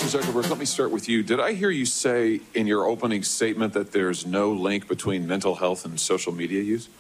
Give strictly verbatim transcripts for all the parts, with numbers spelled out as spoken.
Zuckerberg, let me start with you. Did I hear you say in your opening statement that there's no link between mental health and social media use?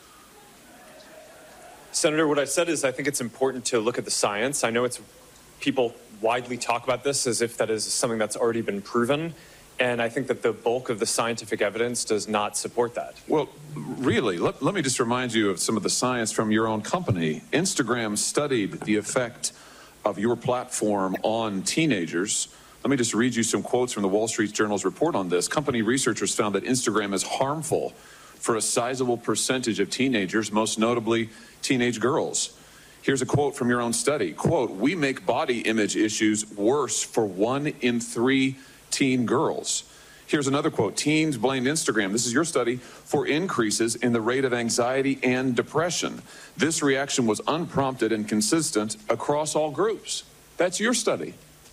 Senator, what I said is I think it's important to look at the science. I know it's people widely talk about this as if that is something that's already been proven. And I think that the bulk of the scientific evidence does not support that. Well, really, let, let me just remind you of some of the science from your own company. Instagram studied the effect of your platform on teenagers. Let me just read you some quotes from the Wall Street Journal's report on this. Company researchers found that Instagram is harmful for a sizable percentage of teenagers, most notably teenage girls. Here's a quote from your own study. Quote, "We make body image issues worse for one in three teen girls." Here's another quote. "Teens blamed Instagram," this is your study, "for increases in the rate of anxiety and depression. This reaction was unprompted and consistent across all groups." That's your study.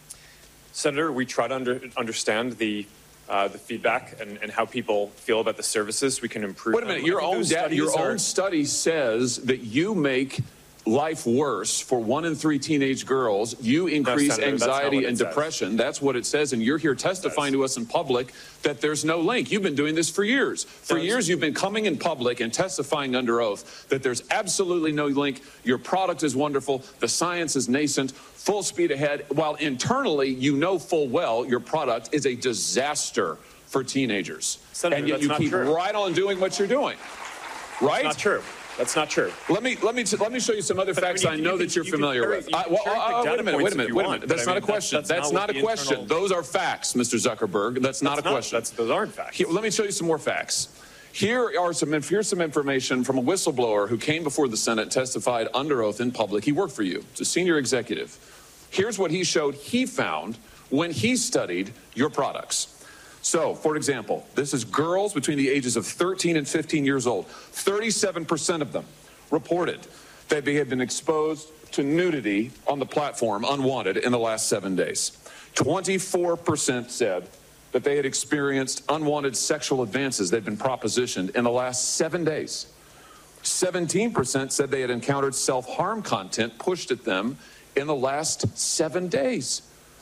Senator, we try to under, understand the uh, the feedback and, and how people feel about the services. We can improve. Wait a minute. Your own data, your own study says that you make life worse for one in three teenage girls. You increase no, Senator, anxiety and depression. Says. That's what it says. And you're here testifying to us in public that there's no link. You've been doing this for years. For That's years, you've been coming in public and testifying under oath that there's absolutely no link. Your product is wonderful. The science is nascent, full speed ahead, while internally you know full well your product is a disaster for teenagers. Senator, and yet that's you not keep true. right on doing what you're doing. Right? That's not true. That's not true. Let me let me let me show you some other but facts I, mean, you, I know you that you're you familiar carry, with. I, well, uh, wait a minute, wait a minute, wait a minute. That's I mean, not a question. That's, that's, that's not, not a question. Internal... Those are facts, Mister Zuckerberg. That's not that's a question. Not, that's, those aren't facts. Here, let me show you some more facts. Here are some here's some information from a whistleblower who came before the Senate and testified under oath in public. He worked for you. It's a senior executive. Here's what he showed he found when he studied your products. So, for example, this is girls between the ages of thirteen and fifteen years old. thirty-seven percent of them reported that they had been exposed to nudity on the platform unwanted in the last seven days. twenty-four percent said that they had experienced unwanted sexual advances they'd been propositioned in the last seven days. seventeen percent said they had encountered self-harm content pushed at them in the last seven days.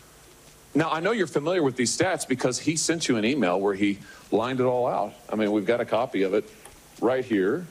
Now, I know you're familiar with these stats because he sent you an email where he lined it all out. I mean, we've got a copy of it right here.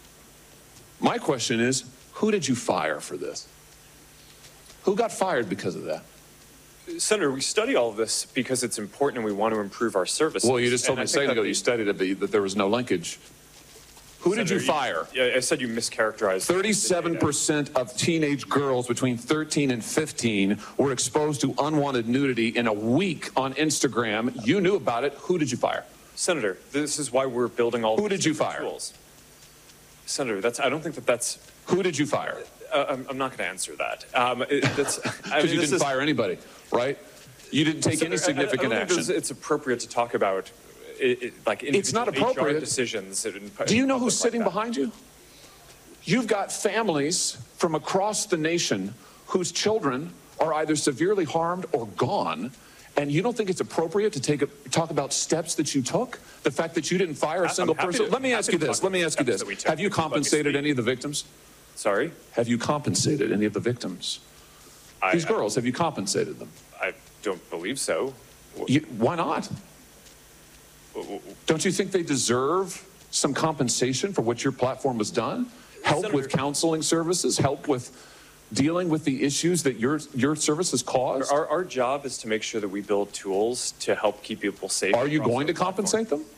My question is, who did you fire for this? Who got fired because of that? Senator, we study all of this because it's important and we want to improve our services. Well, you just told and me a second ago you studied it, that there was no linkage. Who Senator, did you fire? You, I said you mischaracterized. thirty-seven percent of teenage girls between thirteen and fifteen were exposed to unwanted nudity in a week on Instagram. You knew about it. Who did you fire? Senator, this is why we're building all Who did you fire? Tools. Senator, that's, I don't think that that's... Who did you fire? Uh, I'm, I'm not going to answer that. Um, it, that's Because I mean, you didn't is, fire anybody, right? You didn't take Senator, any significant I, I don't action. think it's appropriate to talk about it, it, like it's not appropriate. H R decisions. In, Do you know who's like sitting that. behind you? You've got families from across the nation whose children are either severely harmed or gone, and you don't think it's appropriate to take a, talk about steps that you took? The fact that you didn't fire a single person? To, Let me ask you this. Let me ask you this. Have you compensated any of the victims? Sorry? Have you compensated any of the victims? I, These I, girls, have you compensated them? I don't believe so. You, why not? Don't you think they deserve some compensation for what your platform has done? Help Senator, with counseling services? Help with dealing with the issues that your your services cause? Our, our job is to make sure that we build tools to help keep people safe. Are you going to compensate them?